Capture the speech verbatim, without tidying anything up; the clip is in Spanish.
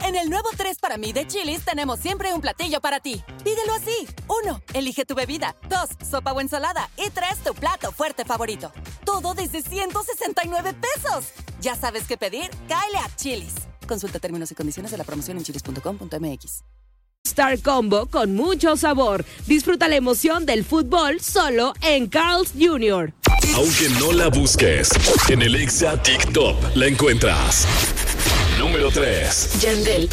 En el nuevo tres para mí de Chili's tenemos siempre un platillo para ti. Pídelo así. Uno, elige tu bebida. Dos, sopa o ensalada. Y tres, tu plato fuerte favorito. Todo desde ciento sesenta y nueve pesos. ¿Ya sabes qué pedir? Cáele a Chili's. Consulta términos y condiciones de la promoción en chilis punto com punto m x. Star Combo con mucho sabor. Disfruta la emoción del fútbol solo en Carl's junior Aunque no la busques, en el Exa TikTok la encuentras. Número tres. Yandel